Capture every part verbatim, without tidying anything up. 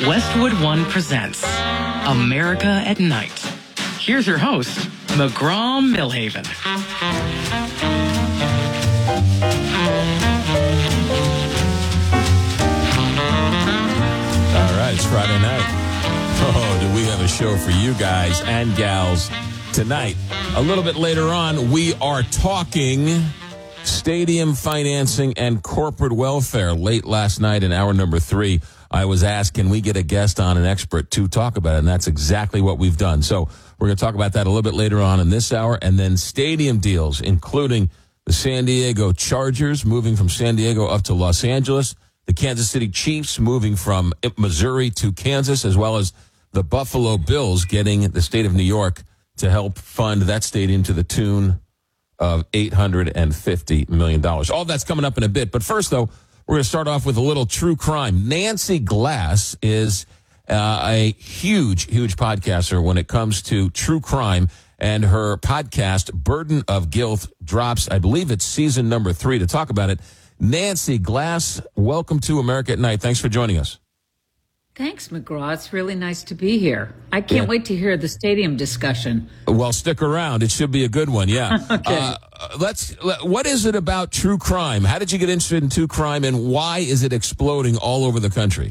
Westwood One presents America at Night. Here's your host, McGraw Millhaven. All right, it's Friday night. Oh, do we have a show for you guys and gals tonight. A little bit later on, we are talking stadium financing and corporate welfare. Late last night in hour number three, I was asked, can we get a guest on, an expert, to talk about it? And that's exactly what we've done. So we're going to talk about that a little bit later on in this hour. And then stadium deals, including the San Diego Chargers moving from San Diego up to Los Angeles, the Kansas City Chiefs moving from Missouri to Kansas, as well as the Buffalo Bills getting the state of New York to help fund that stadium to the tune of eight hundred fifty million dollars. All that's coming up in a bit. But first, though, we're going to start off with a little true crime. Nancy Glass is uh, a huge, huge podcaster when it comes to true crime. And her podcast, Burden of Guilt, drops, I believe it's season number three. To talk about it, Nancy Glass, welcome to America at Night. Thanks for joining us. Thanks, McGraw. It's really nice to be here. I can't yeah. wait to hear the stadium discussion. Well, stick around. It should be a good one, yeah. okay. Uh, let's. Let, what is it about true crime? How did you get interested in true crime, and why is it exploding all over the country?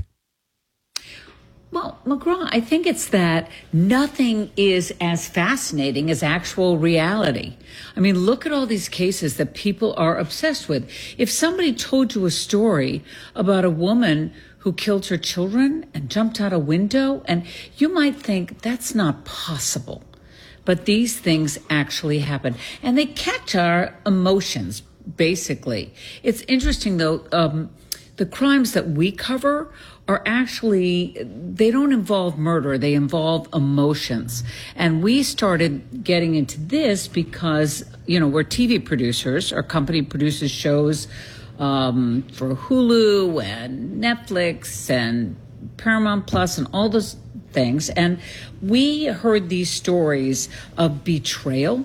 Well, McGraw, I think it's that nothing is as fascinating as actual reality. I mean, look at all these cases that people are obsessed with. If somebody told you a story about a woman who killed her children and jumped out a window, and you might think that's not possible. But these things actually happen, and they catch our emotions, basically. It's interesting, though, um, the crimes that we cover are actually, they don't involve murder, they involve emotions. And we started getting into this because, you know, we're T V producers, our company produces shows um, for Hulu and Netflix and Paramount Plus and all those things. And we heard these stories of betrayal,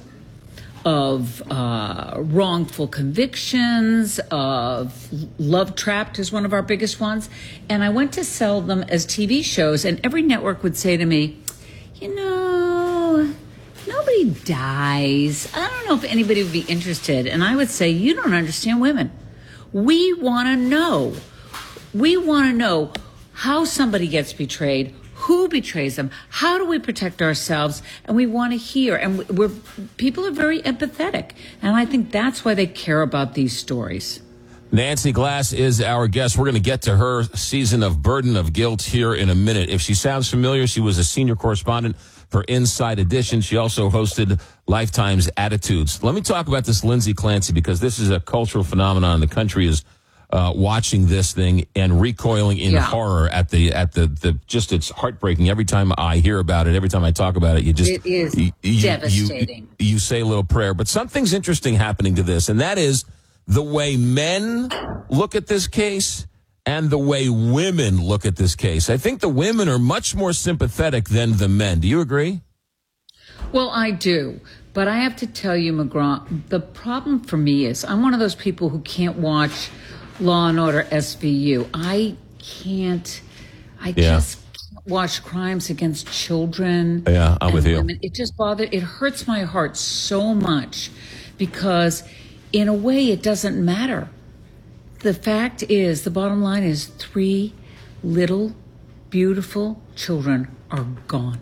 of uh, wrongful convictions, of Love Trapped is one of our biggest ones. And I went to sell them as T V shows, and every network would say to me, you know, nobody dies. I don't know if anybody would be interested. And I would say, you don't understand women. We want to know. We want to know how somebody gets betrayed, who betrays them, how do we protect ourselves, and we want to hear. And we're people are very empathetic, and I think that's why they care about these stories. Nancy Glass is our guest. We're going to get to her season of Burden of Guilt here in a minute. If she sounds familiar, she was a senior correspondent for Inside Edition. She also hosted Lifetime's Attitudes. Let me talk about this Lindsay Clancy, because this is a cultural phenomenon. The country is Uh, watching this thing and recoiling in yeah. horror at the at the, the just it's heartbreaking every time I hear about it. Every time I talk about it, you just it is you, you, devastating. You, you say a little prayer, but something's interesting happening to this, and that is the way men look at this case and the way women look at this case. I think the women are much more sympathetic than the men. Do you agree? Well, I do. But I have to tell you, McGraw, the problem for me is I'm one of those people who can't watch Law and Order S V U. I can't, I yeah. just can't watch crimes against children. Yeah, I'm with you. Women. It just bothers, it hurts my heart so much because in a way it doesn't matter. The fact is, the bottom line is three little beautiful children are gone.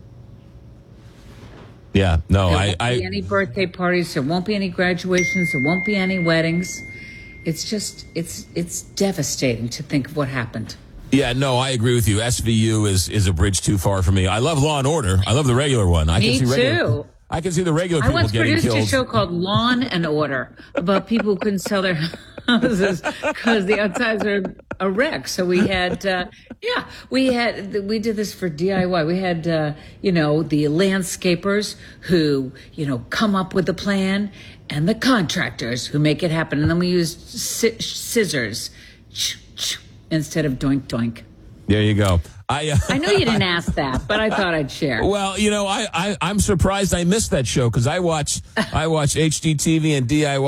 Yeah, no, there I... won't I be any birthday parties, there won't be any graduations, there won't be any weddings. It's just, it's it's devastating to think of what happened. Yeah, no, I agree with you. S V U is, is a bridge too far for me. I love Law and Order. I love the regular one. I Me can see regular, too. I can see the regular I people once getting produced killed. a show called Lawn and Order about people who couldn't sell their houses because the outsides are a wreck. So we had, uh, yeah, we had, we did this for D I Y. We had, uh, you know, the landscapers who, you know, come up with the plan, and the contractors who make it happen. And then we used sci- scissors instead of doink doink. There you go. I uh, I know you didn't ask that, but I thought I'd share. Well, you know, I, I I'm surprised I missed that show because I watch I watch H G T V and D I Y.